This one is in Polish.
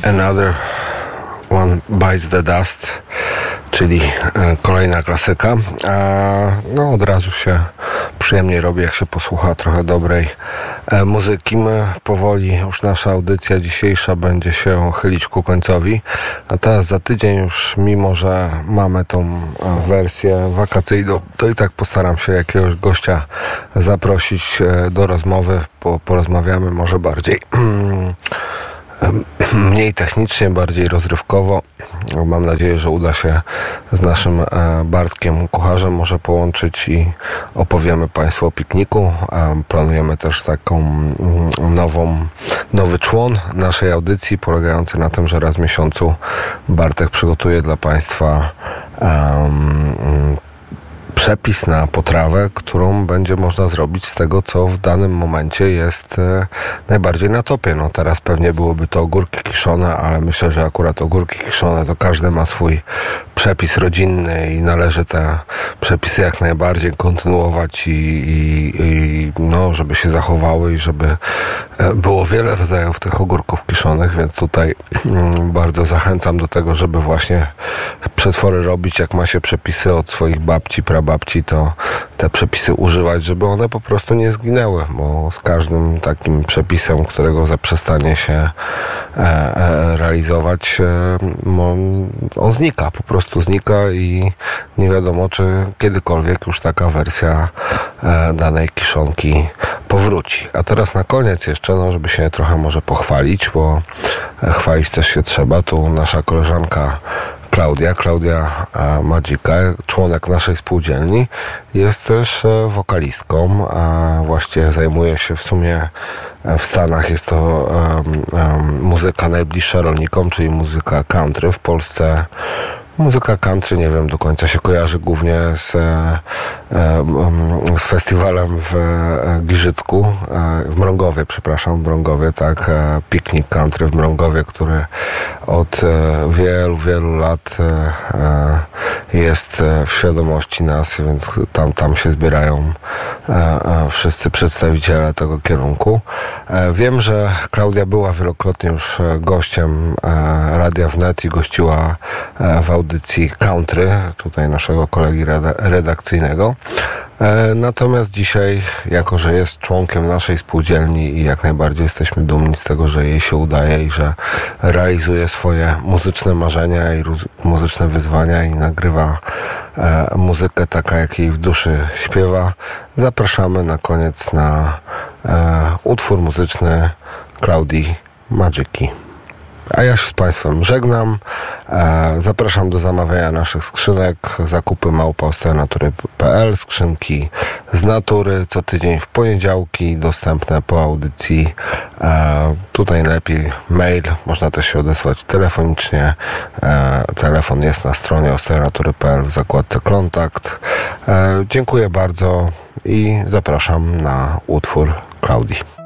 Another One Bites the Dust, czyli kolejna klasyka. No od razu się przyjemniej robi, jak się posłucha trochę dobrej muzyki. My powoli, już nasza audycja dzisiejsza będzie się chylić ku końcowi. A teraz za tydzień już, mimo że mamy tą wersję wakacyjną, to i tak postaram się jakiegoś gościa zaprosić do rozmowy. Porozmawiamy może bardziej mniej technicznie, bardziej rozrywkowo. Mam nadzieję, że uda się z naszym Bartkiem Kucharzem może połączyć i opowiemy Państwu o pikniku. Planujemy też taką nowy człon naszej audycji, polegający na tym, że raz w miesiącu Bartek przygotuje dla Państwa przepis na potrawę, którą będzie można zrobić z tego, co w danym momencie jest najbardziej na topie. No teraz pewnie byłoby to ogórki kiszone, ale myślę, że akurat ogórki kiszone to każdy ma swój przepis rodzinny i należy te przepisy jak najbardziej kontynuować i no, żeby się zachowały i żeby było wiele rodzajów tych ogórków kiszonych, więc tutaj bardzo zachęcam do tego, żeby właśnie przetwory robić, jak ma się przepisy od swoich babci, prababci, to te przepisy używać, żeby one po prostu nie zginęły, bo z każdym takim przepisem, którego zaprzestanie się realizować, on znika, po prostu znika i nie wiadomo, czy kiedykolwiek już taka wersja danej kiszonki powróci. A teraz na koniec jeszcze, no, żeby się trochę może pochwalić, bo chwalić też się trzeba. Tu nasza koleżanka Klaudia Madzika, członek naszej spółdzielni, jest też wokalistką, a właściwie zajmuje się w sumie w Stanach, jest to muzyka najbliższa rolnikom, czyli muzyka country. W Polsce muzyka country, nie wiem, do końca się kojarzy głównie z festiwalem w Giżycku, w Mrągowie, przepraszam, w Mrągowie, tak, piknik country w Mrągowie, który od wielu lat jest w świadomości nas, więc tam się zbierają wszyscy przedstawiciele tego kierunku. Wiem, że Klaudia była wielokrotnie już gościem Radia Wnet i gościła w audycji country, tutaj naszego kolegi redakcyjnego. Natomiast dzisiaj, jako że jest członkiem naszej spółdzielni i jak najbardziej jesteśmy dumni z tego, że jej się udaje i że realizuje swoje muzyczne marzenia i muzyczne wyzwania i nagrywa muzykę taka, jak jej w duszy śpiewa, zapraszamy na koniec na utwór muzyczny Klaudii Madziki. A ja się z Państwem żegnam. Zapraszam do zamawiania naszych skrzynek, zakupy @osteanatury.pl, skrzynki z natury, co tydzień w poniedziałki, dostępne po audycji. Tutaj najlepiej mail, można też się odesłać telefonicznie. Telefon jest na stronie osteanatury.pl w zakładce kontakt. Dziękuję bardzo i zapraszam na utwór Klaudii.